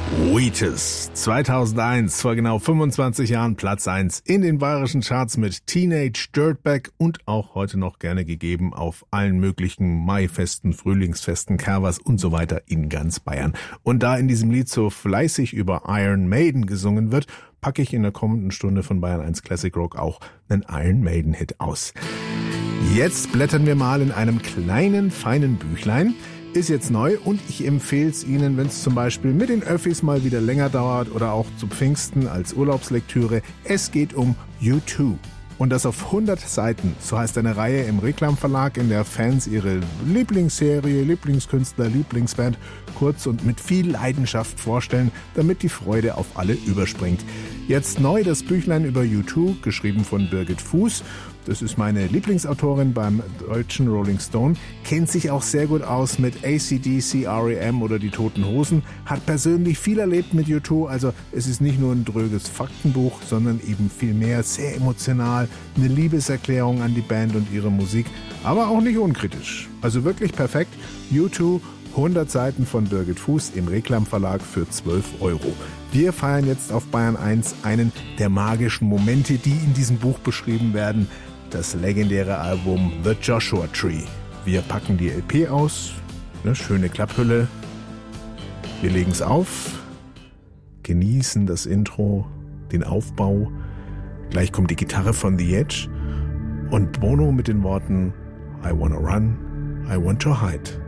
Wheatus, 2001, vor genau 25 Jahren Platz 1 in den bayerischen Charts mit Teenage Dirtbag und auch heute noch gerne gegeben auf allen möglichen Maifesten, Frühlingsfesten, Kerwas und so weiter in ganz Bayern. Und da in diesem Lied so fleißig über Iron Maiden gesungen wird, packe ich in der kommenden Stunde von Bayern 1 Classic Rock auch einen Iron Maiden Hit aus. Jetzt blättern wir mal in einem kleinen, feinen Büchlein. Ist jetzt neu und ich empfehle es Ihnen, wenn es zum Beispiel mit den Öffis mal wieder länger dauert oder auch zu Pfingsten als Urlaubslektüre. Es geht um U2. Und das auf 100 Seiten. So heißt eine Reihe im Reklam Verlag, in der Fans ihre Lieblingsserie, Lieblingskünstler, Lieblingsband kurz und mit viel Leidenschaft vorstellen, damit die Freude auf alle überspringt. Jetzt neu das Büchlein über U2, geschrieben von Birgit Fuß. Das ist meine Lieblingsautorin beim deutschen Rolling Stone, kennt sich auch sehr gut aus mit AC/DC, R.E.M. oder die Toten Hosen, hat persönlich viel erlebt mit U2, also es ist nicht nur ein dröges Faktenbuch, sondern eben viel mehr, sehr emotional, eine Liebeserklärung an die Band und ihre Musik, aber auch nicht unkritisch. Also wirklich perfekt. U2, 100 Seiten von Birgit Fuß im Reklam Verlag für 12 €. Wir feiern jetzt auf Bayern 1 einen der magischen Momente, die in diesem Buch beschrieben werden. Das legendäre Album The Joshua Tree. Wir packen die LP aus, eine schöne Klapphülle. Wir legen es auf, genießen das Intro, den Aufbau. Gleich kommt die Gitarre von The Edge und Bono mit den Worten I wanna run, I want to hide.